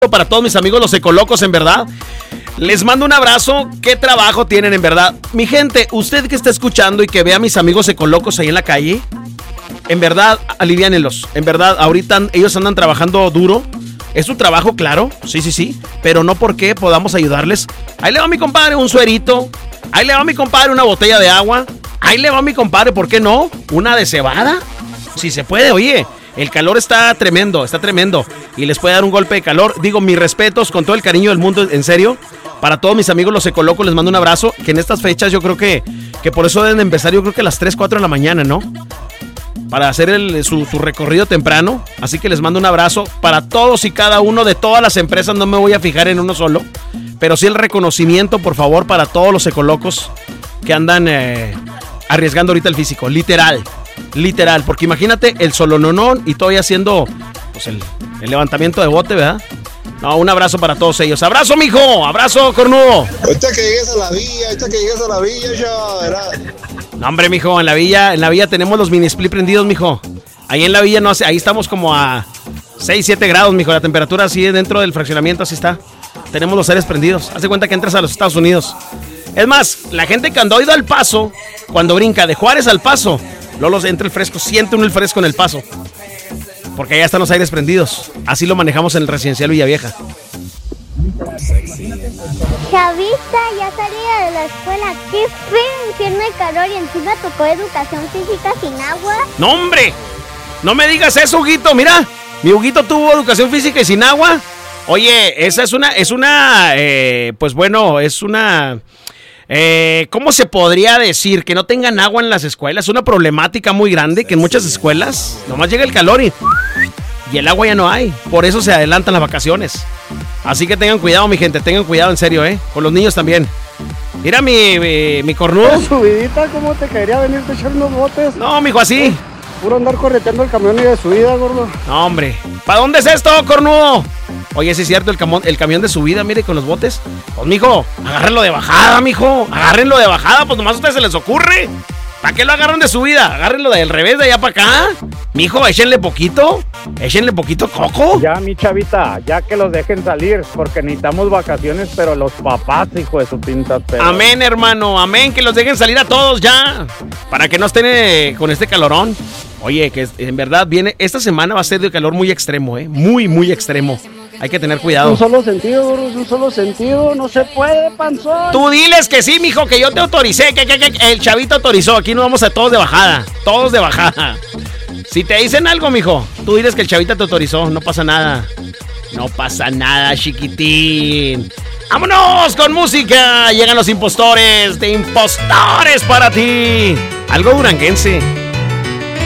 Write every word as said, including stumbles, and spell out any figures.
para todos mis amigos los ecolocos, en verdad. Les mando un abrazo. ¿Qué trabajo tienen, en verdad? Mi gente, usted que está escuchando y que ve a mis amigos ecolocos ahí en la calle, en verdad, aliviánenlos. En verdad, ahorita ellos andan trabajando duro. Es su trabajo, claro. Sí, sí, sí. Pero no porque podamos ayudarles. Ahí le va mi compadre un suerito. Ahí le va mi compadre una botella de agua. Ahí le va mi compadre, ¿por qué no? Una de cebada. Si se puede, oye. El calor está tremendo, está tremendo. Y les puede dar un golpe de calor. Digo, mis respetos, con todo el cariño del mundo, en serio. Para todos mis amigos los ecolocos les mando un abrazo. Que en estas fechas yo creo que, que por eso deben de empezar, yo creo que a las tres, cuatro de la mañana, ¿no? Para hacer el, su, su recorrido temprano. Así que les mando un abrazo para todos y cada uno de todas las empresas. No me voy a fijar en uno solo. Pero sí el reconocimiento, por favor, para todos los ecolocos que andan eh, arriesgando ahorita el físico. Literal. Literal, porque imagínate el solononón y todavía haciendo pues el, el levantamiento de bote, ¿verdad? No, un abrazo para todos ellos. ¡Abrazo, mijo! ¡Abrazo, cornudo! Ahorita que llegues a la villa, ahorita que llegues a la villa, ya verás. No, hombre, mijo, en la villa, en la villa tenemos los mini split prendidos, mijo. Ahí en la villa, no hace, ahí estamos como a seis, siete grados, mijo. La temperatura así dentro del fraccionamiento, así está. Tenemos los aires prendidos. Haz de cuenta que entras a los Estados Unidos. Es más, la gente que anda ido al Paso, cuando brinca de Juárez al Paso, Lolos, entra el fresco, siente uno el fresco en el Paso. Porque allá están los aires prendidos. Así lo manejamos en el residencial Villavieja. Chavita, ya salí de la escuela. Qué feo infierno de calor y encima tocó educación física sin agua. ¡No, hombre! No me digas eso, Huguito. Mira, mi Huguito tuvo educación física y sin agua. Oye, esa es una, es una, eh, pues bueno, es una... Eh, ¿Cómo se podría decir? Que no tengan agua en las escuelas. Es una problemática muy grande que en muchas escuelas nomás llega el calor y, y el agua ya no hay. Por eso se adelantan las vacaciones. Así que tengan cuidado, mi gente. Tengan cuidado, en serio, ¿eh? Con los niños también. Mira mi, mi, mi cornudo. Subidita, ¿cómo te quería venirte a echar unos botes? No, mijo, así. Puro andar correteando el camión y de subida, gordo. No, hombre. ¿Para dónde es esto, cornudo? Oye, sí es cierto, el, camión, el camión de subida, mire, con los botes. Pues, mijo, agárrenlo de bajada, mijo. Agárrenlo de bajada, pues nomás a ustedes se les ocurre. ¿Para qué lo agarran de subida? Agárrenlo del revés, de allá para acá. Mijo, échenle poquito. Échenle poquito coco. Ya, mi chavita, ya que los dejen salir, porque necesitamos vacaciones, pero los papás, hijo de su pinta. Pero... Amén, hermano, amén, que los dejen salir a todos ya. Para que no estén eh, con este calorón. Oye, que en verdad viene, esta semana va a ser de calor muy extremo, ¿eh? Muy, muy extremo. Hay que tener cuidado. Un solo sentido, gordo, un solo sentido, no se puede, panzón. Tú diles que sí, mijo, que yo te autoricé, que, que, que el chavito autorizó. Aquí nos vamos a todos de bajada, todos de bajada. Si te dicen algo, mijo, tú diles que el chavito te autorizó, no pasa nada. No pasa nada, chiquitín. ¡Vámonos con música! Llegan los impostores de impostores para ti. Algo duranguense.